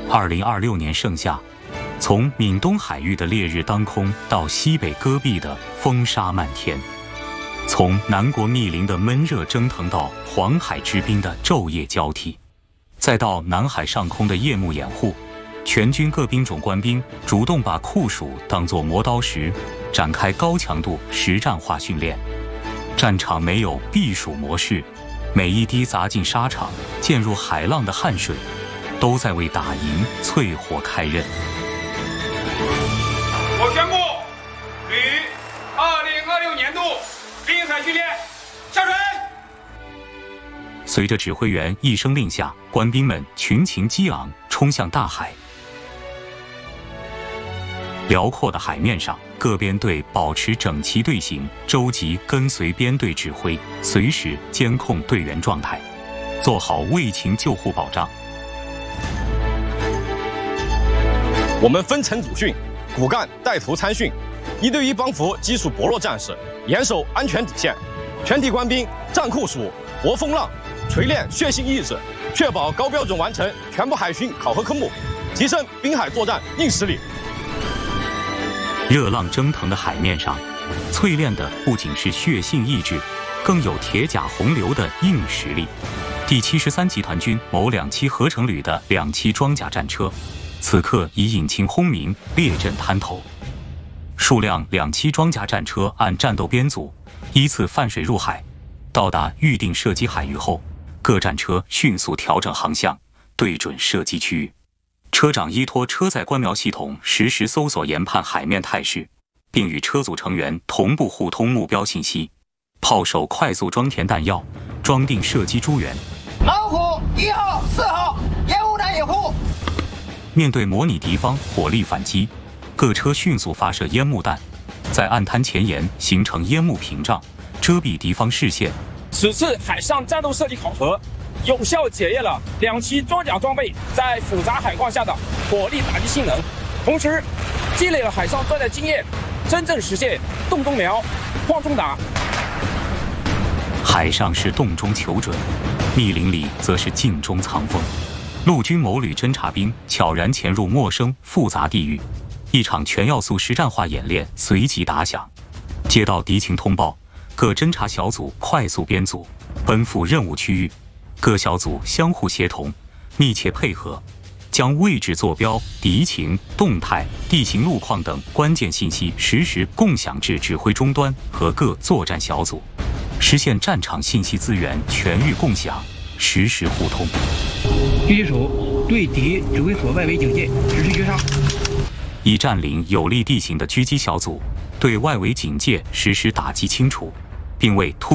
2026年盛夏，从闽东海域的烈日当空到西北戈壁的风沙漫天，从南国密林的闷热蒸腾到黄海之滨的昼夜交替，再到南海上空的夜幕掩护，全军各兵种官兵主动把酷暑当作磨刀石，展开高强度实战化训练。战场没有避暑模式，每一滴砸进沙场、溅入海浪的汗水，都在为打赢淬火开刃。 我宣布，旅2026年度滨海训练下水。 随着指挥员一声令下，官兵们群情激昂，冲向大海。辽阔的海面上，各编队保持整齐队形，周集跟随编队指挥，随时监控队员状态，做好卫勤救护保障。 我们分层组训，骨干带头参训，1对1帮扶技术薄弱战士，严守安全底线。全体官兵战酷暑、搏风浪，锤炼血性意志，确保高标准完成全部海训考核科目，提升滨海作战硬实力。 热浪蒸腾的海面上，淬炼的不仅是血性意志，更有铁甲洪流的硬实力。第73集团军某2期合成旅的2期装甲战车，此刻以引擎轰鸣列阵滩头。数辆2期装甲战车按战斗编组依次泛水入海，到达预定射击海域后，各战车迅速调整航向，对准射击区域。车长依托车载观瞄系统实时搜索研判海面态势，并与车组成员同步互通目标信息。炮手快速装填弹药，装订射击诸元。 老虎1号、4号，烟雾弹掩护。 面对模拟敌方火力反击，各车迅速发射烟幕弹，在岸滩前沿形成烟幕屏障，遮蔽敌方视线。 此次海上战斗设计考核，有效检验了2期装甲装备在复杂海况下的火力打击性能，同时积累了海上作战经验，真正实现洞中瞄、框中打。 海上是洞中求准，密林里则是镜中藏锋。陆军某旅侦察兵悄然潜入陌生复杂地域，一场全要素实战化演练随即打响。接到敌情通报，各侦察小组快速编组，奔赴任务区域。各小组相互协同，密切配合，将位置坐标、敌情、动态、地形路况等关键信息实时共享至指挥终端和各作战小组，实现战场信息资源全域共享，实时互通。 狙击手对敌指挥所外围警戒，实施绝杀。 已占领有利地形的狙击小组对外围警戒实施打击清除，并为突